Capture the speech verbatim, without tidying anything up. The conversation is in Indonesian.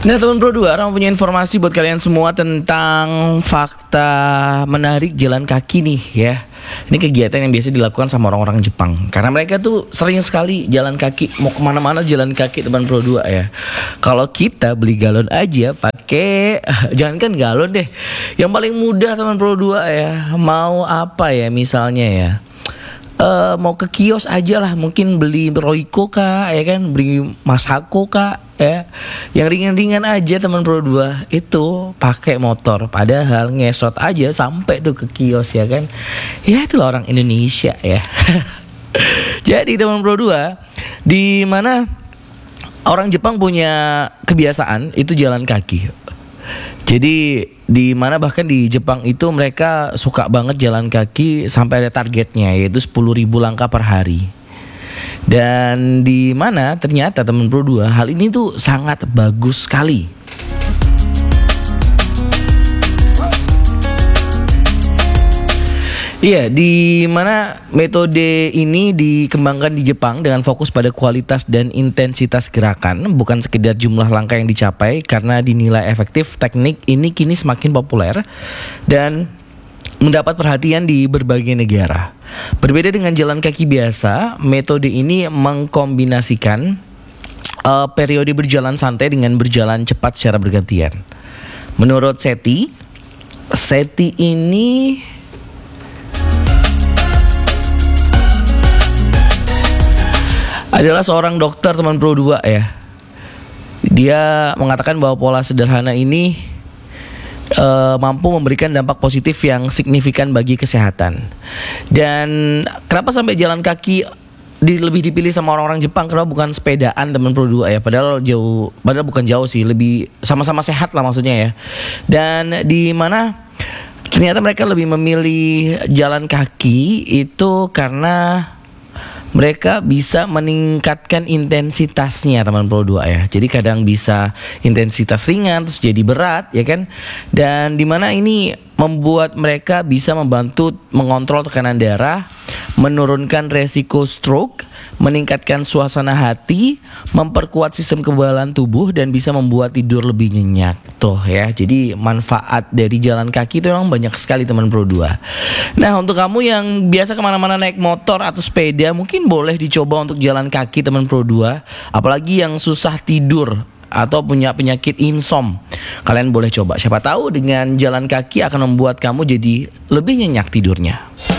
Nah teman Pro dua, Rama punya informasi buat kalian semua tentang fakta menarik jalan kaki nih ya. Ini kegiatan yang biasa dilakukan sama orang-orang Jepang, karena mereka tuh sering sekali jalan kaki. Mau kemana-mana jalan kaki teman Pro dua ya. Kalau kita beli galon aja pakai, jangankan galon deh, yang paling mudah teman Pro dua ya. Mau apa ya misalnya ya, Uh, mau ke kios aja lah, mungkin beli Royco kak, ya kan, beli Masako kak, ya, yang ringan-ringan aja teman Pro dua itu pakai motor, padahal ngesot aja sampai tuh ke kios ya kan, ya itulah orang Indonesia ya. Jadi teman Pro dua, di mana orang Jepang punya kebiasaan itu jalan kaki. Jadi di mana bahkan di Jepang itu mereka suka banget jalan kaki sampai ada targetnya, yaitu sepuluh ribu langkah per hari. Dan di mana ternyata teman Pro dua, hal ini tuh sangat bagus sekali. Iya, di mana metode ini dikembangkan di Jepang dengan fokus pada kualitas dan intensitas gerakan, bukan sekedar jumlah langkah yang dicapai. Karena dinilai efektif, teknik ini kini semakin populer dan mendapat perhatian di berbagai negara. Berbeda dengan jalan kaki biasa, metode ini mengkombinasikan uh, periode berjalan santai dengan berjalan cepat secara bergantian. Menurut Seti, Seti ini adalah seorang dokter teman Pro dua ya. Dia mengatakan bahwa pola sederhana ini uh, mampu memberikan dampak positif yang signifikan bagi kesehatan. Dan kenapa sampai jalan kaki di, lebih dipilih sama orang-orang Jepang? Karena bukan sepedaan teman Pro dua ya. Padahal jauh, padahal bukan jauh sih, lebih sama-sama sehat lah maksudnya ya. Dan di mana ternyata mereka lebih memilih jalan kaki itu karena mereka bisa meningkatkan intensitasnya teman Pro dua ya. Jadi kadang bisa intensitas ringan terus jadi berat ya kan. Dan dimana ini membuat mereka bisa membantu mengontrol tekanan darah, menurunkan resiko stroke, meningkatkan suasana hati, memperkuat sistem kekebalan tubuh, dan bisa membuat tidur lebih nyenyak. Tuh ya, jadi manfaat dari jalan kaki itu memang banyak sekali teman Pro dua. Nah untuk kamu yang biasa kemana-mana naik motor atau sepeda, mungkin boleh dicoba untuk jalan kaki teman Pro dua. Apalagi yang susah tidur atau punya penyakit insom, kalian boleh coba. Siapa tahu dengan jalan kaki akan membuat kamu jadi lebih nyenyak tidurnya.